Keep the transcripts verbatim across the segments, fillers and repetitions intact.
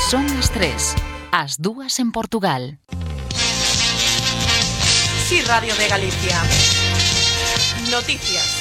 Son as tres, as dúas en Portugal. Sí, Radio de Galicia. Noticias.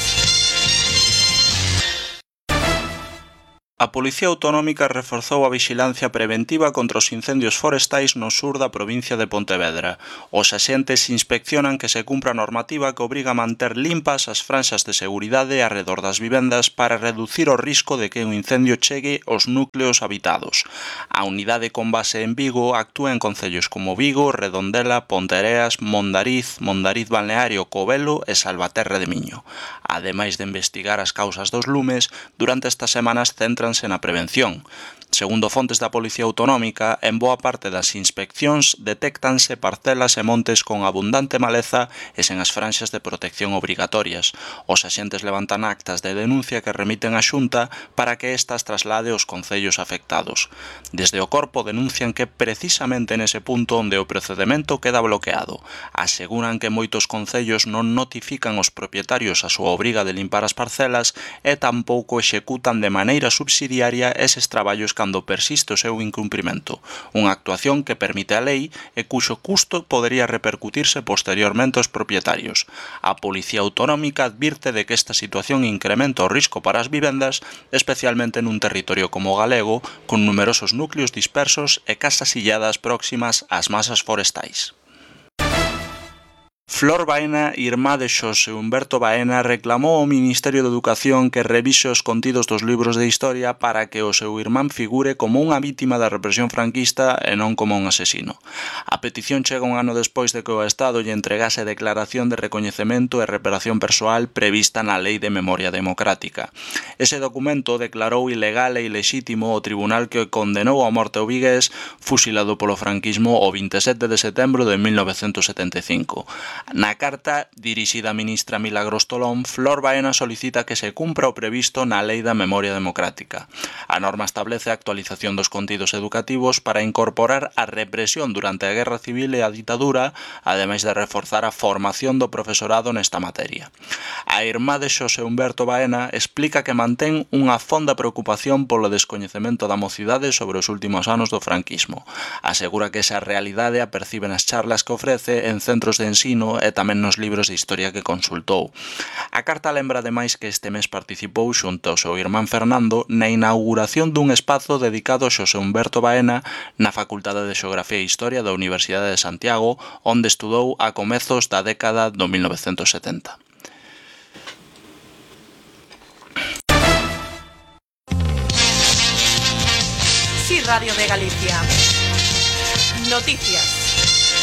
A Policía Autonómica reforzou a vixilancia preventiva contra os incendios forestais no sur da provincia de Pontevedra. Os axentes inspeccionan que se cumpra a normativa que obriga a manter limpas as franxas de seguridade arredor das vivendas para reducir o risco de que un incendio chegue aos núcleos habitados. A unidade con base en Vigo actúa en concellos como Vigo, Redondela, Ponteareas, Mondariz, Mondariz Balneario, Covelo e Salvaterra de Miño. Ademais de investigar as causas dos lumes, durante estas semanas centran na prevención. Segundo fontes da Policía Autonómica, en boa parte das inspeccións detéctanse parcelas e montes con abundante maleza e sen as franxas de protección obrigatorias. Os axentes levantan actas de denuncia que remiten á Xunta para que estas traslade aos concellos afectados. Desde o corpo denuncian que precisamente nese punto onde o procedemento queda bloqueado. Aseguran que moitos concellos non notifican aos propietarios a súa obriga de limpar as parcelas e tampouco executan de maneira subsidiaria eses traballos cando persiste o seu incumprimento, unha actuación que permite a lei e cuxo custo podería repercutirse posteriormente aos propietarios. A Policía Autonómica advirte de que esta situación incrementa o risco para as vivendas, especialmente nun territorio como o galego, con numerosos núcleos dispersos e casas illadas próximas ás masas forestais. Flor Baena, irmá de Xosé Humberto Baena, reclamou ao Ministerio de Educación que revise os contidos dos libros de historia para que o seu irmán figure como unha vítima da represión franquista e non como un asesino. A petición chega un ano despois de que o Estado lle entregase a declaración de recoñecemento e reparación persoal prevista na Lei de Memoria Democrática. Ese documento declarou ilegal e ilexítimo o tribunal que condenou a morte ao vigués fusilado polo franquismo o vinte e sete de setembro de mil novecentos setenta e cinco. Na carta dirixida á ministra Milagros Tolón, Flor Baena solicita que se cumpra o previsto na Lei da Memoria Democrática. A norma establece a actualización dos contidos educativos para incorporar a represión durante a Guerra Civil e a ditadura, ademais de reforzar a formación do profesorado nesta materia. A irmá de Xosé Humberto Baena explica que mantén unha fonda preocupación polo descoñecemento da mocidade sobre os últimos anos do franquismo. Asegura que esa realidade a percibe nas charlas que ofrece en centros de ensino e tamén nos libros de historia que consultou. A carta lembra ademais que este mes participou xunto ao seu irmán Fernando na inauguración dun espazo dedicado a Xosé Humberto Baena na Facultade de Xeografía e Historia da Universidade de Santiago, onde estudou a comezos da década do mil novecentos setenta. Sí, Radio de Galicia. Noticias.